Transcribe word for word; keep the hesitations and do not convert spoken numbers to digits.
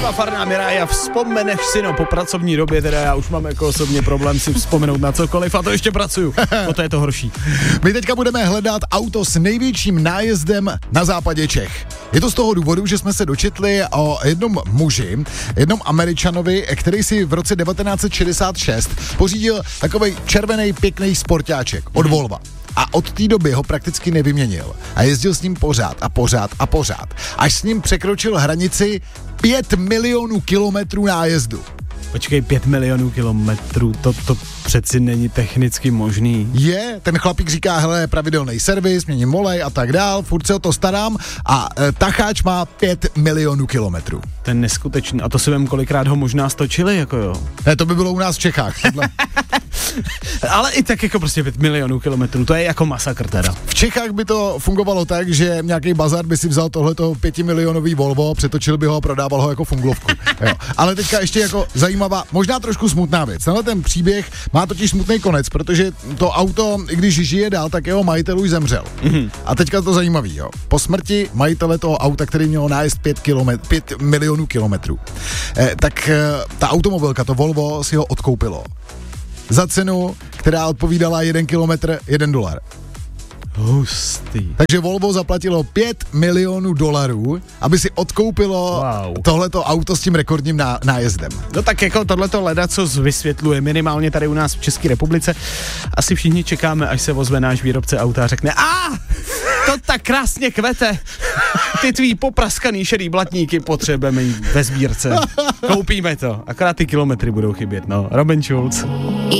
Eva Farná, Mirája, vzpomeneš si, no po pracovní době, teda já už mám jako osobně problém si vzpomenout na cokoliv a to ještě pracuju, no to je to horší. My teďka budeme hledat auto s největším nájezdem na západě Čech. Je to z toho důvodu, že jsme se dočetli o jednom muži, jednom Američanovi, který si v roce devatenáct set šedesát šest pořídil takovej červený pěkný sportáček od Volva. A od té doby ho prakticky nevyměnil. A jezdil s ním pořád a pořád a pořád. Až s ním překročil hranici pět milionů kilometrů nájezdu. Počkej, pět milionů kilometrů, to, to přeci není technicky možný. Je, ten chlapík říká, hele, pravidelný servis, měním olej a tak dál, furt se o to starám a e, tacháč má pět milionů kilometrů. Ten neskutečný, a to si vím, kolikrát ho možná stočili, jako jo. Ne, to by bylo u nás v Čechách. Ale i tak jako prostě pět milionů kilometrů, to je jako masakr teda. V Čechách by to fungovalo tak, že nějaký bazar by si vzal tohleto pětimilionový Volvo, přetočil by ho a prodával ho jako funglovku. Jo. Ale teďka ještě jako zajímavá, možná trošku smutná věc. Tenhle ten příběh má totiž smutný konec, protože to auto, i když žije dál, tak jeho majitel už zemřel. Mm-hmm. A teďka to zajímavý, jo. Po smrti majitele toho auta, který mělo nájezd pět milionů kilometrů, eh, tak eh, ta automobilka, to Volvo, si ho odkoupilo. Za cenu, která odpovídala jeden kilometr, jeden dolar. Hustý. Takže Volvo zaplatilo pět milionů dolarů, aby si odkoupilo wow. tohleto auto s tím rekordním ná- nájezdem. No tak jako tohleto leda, co vysvětluje minimálně tady u nás v České republice. Asi všichni čekáme, až se ozve náš výrobce auta a řekne a to tak krásně kvete. Ty tvý popraskaný šedý blatníky potřebujeme ve sbírce. Koupíme to. Akorát ty kilometry budou chybět, no. Robin Schulz.